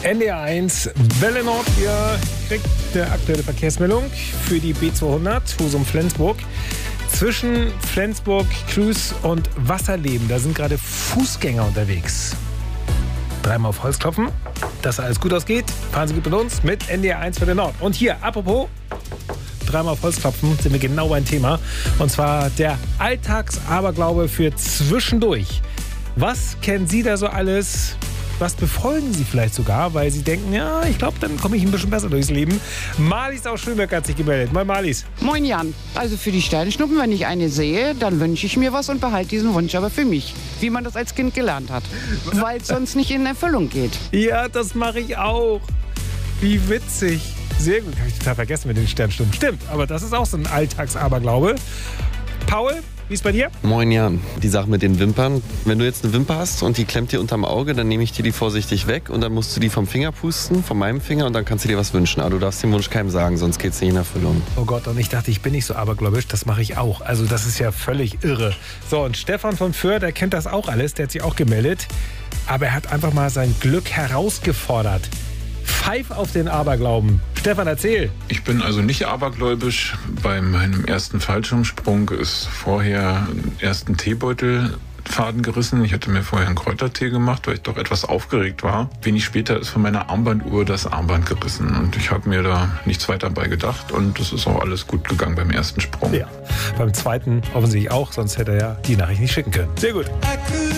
NDR 1 Welle Nord. Ihr kriegt eine aktuelle Verkehrsmeldung für die B200 Husum-Flensburg. Zwischen Flensburg, Klüß und Wasserleben, da sind gerade Fußgänger unterwegs. Dreimal auf Holz klopfen, dass alles gut ausgeht. Fahren Sie gut mit uns mit NDR 1 Welle Nord. Und hier, apropos dreimal auf Holz klopfen, sind wir genau beim Thema. Und zwar der Alltagsaberglaube für zwischendurch. Was kennen Sie da so alles? Was befolgen Sie vielleicht sogar, weil Sie denken, ja, ich glaube, dann komme ich ein bisschen besser durchs Leben. Marlies aus Schönberg hat sich gemeldet. Moin Marlies. Moin Jan. Also für die Sternschnuppen, wenn ich eine sehe, dann wünsche ich mir was und behalte diesen Wunsch aber für mich. Wie man das als Kind gelernt hat. Weil es sonst nicht in Erfüllung geht. Ja, das mache ich auch. Wie witzig. Sehr gut, habe ich total vergessen mit den Sternschnuppen. Stimmt, aber das ist auch so ein Alltagsaberglaube. Paul, wie ist bei dir? Moin Jan, die Sache mit den Wimpern. Wenn du jetzt eine Wimper hast und die klemmt dir unterm Auge, dann nehme ich dir die vorsichtig weg und dann musst du die vom Finger pusten, von meinem Finger, und dann kannst du dir was wünschen. Aber du darfst den Wunsch keinem sagen, sonst geht es nicht in Erfüllung. Oh Gott, und ich dachte, ich bin nicht so abergläubisch, das mache ich auch. Also das ist ja völlig irre. So, und Stefan von Föhr, der kennt das auch alles, der hat sich auch gemeldet. Aber er hat einfach mal sein Glück herausgefordert. Pfeif auf den Aberglauben. Stefan, erzähl. Ich bin also nicht abergläubisch. Bei meinem ersten Fallschirmsprung ist vorher erst ein Teebeutelfaden gerissen. Ich hatte mir vorher einen Kräutertee gemacht, weil ich doch etwas aufgeregt war. Wenig später ist von meiner Armbanduhr das Armband gerissen. Und ich habe mir da nichts weiter bei gedacht. Und das ist auch alles gut gegangen beim ersten Sprung. Ja, beim zweiten offensichtlich auch, sonst hätte er ja die Nachricht nicht schicken können. Sehr gut.